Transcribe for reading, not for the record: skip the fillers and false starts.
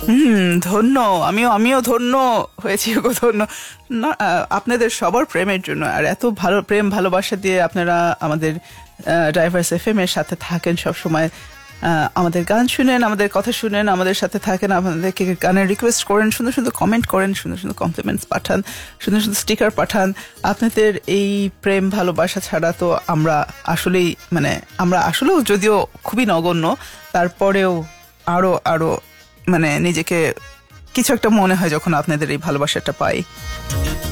ধন্য। আমিও ধন্য হয়েছি গো, ধন্য না, আপনাদের সবার প্রেমের জন্য। আর এত ভালো প্রেম ভালোবাসা দিয়ে আপনারা আমাদের ড্রাইভার্স এফএম এর সাথে থাকেন সব সময়, আমাদের গান শুনেন, আমাদের কথা শুনেন, আমাদের সাথে থাকেন, আমাদেরকে গানের রিকোয়েস্ট করেন, সুন্দর সুন্দর কমেন্ট করেন, সুন্দর সুন্দর কমপ্লিমেন্টস পাঠান, সুন্দর সুন্দর স্টিকার পাঠান। আপনাদের এই প্রেম ভালোবাসা ছাড়া তো আমরা আসলেও যদিও খুবই নগণ্য, তারপরেও আরো আরো নিজেকে কিছু একটা মনে হয় যখন আপনাদের এই ভালোবাসাটা পাই।